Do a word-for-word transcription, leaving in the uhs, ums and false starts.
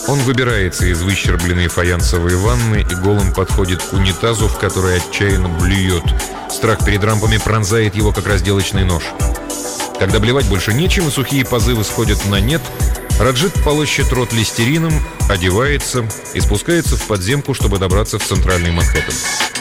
Он выбирается из выщербленной фаянсовой ванны и голым подходит к унитазу, в который отчаянно блюет. Страх перед рампами пронзает его, как разделочный нож. Когда блевать больше нечем и сухие позывы сходят на нет, Раджит полощет рот листерином, одевается и спускается в подземку, чтобы добраться в центральный Манхэттен.